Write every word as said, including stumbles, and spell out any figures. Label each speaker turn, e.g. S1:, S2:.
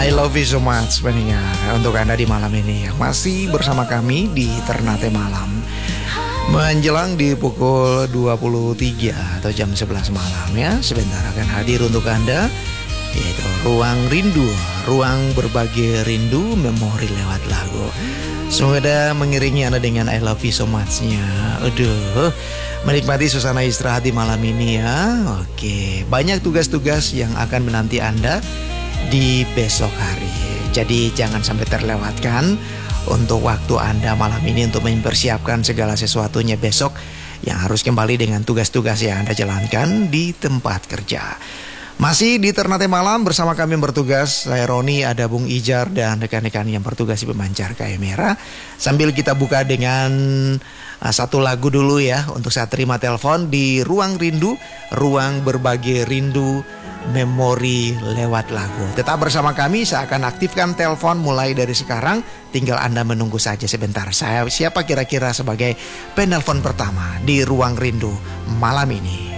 S1: I love you so much pendengar. Untuk Anda di malam ini yang masih bersama kami di Ternate Malam, menjelang di pukul dua puluh tiga atau jam sebelas malam ya, sebentar akan hadir untuk Anda, yaitu Ruang Rindu, ruang berbagi rindu memori lewat lagu. Semoga mengiringi Anda dengan I love you so much-nya. Aduh, menikmati suasana istirahat di malam ini ya. Oke, banyak tugas-tugas yang akan menanti Anda di besok hari. Jadi jangan sampai terlewatkan untuk waktu Anda malam ini untuk mempersiapkan segala sesuatunya besok yang harus kembali dengan tugas-tugas yang Anda jalankan di tempat kerja. Masih di Ternate Malam bersama kami yang bertugas, saya Roni, ada Bung Ijar dan rekan-rekan yang bertugas di pemancar kayu merah. Sambil kita buka dengan uh, satu lagu dulu ya, untuk saya terima telepon di Ruang Rindu, ruang berbagi rindu memori lewat lagu. Tetap bersama kami, saya akan aktifkan telepon mulai dari sekarang. Tinggal Anda menunggu saja sebentar. Saya siapa kira-kira sebagai penelpon pertama di Ruang Rindu malam ini.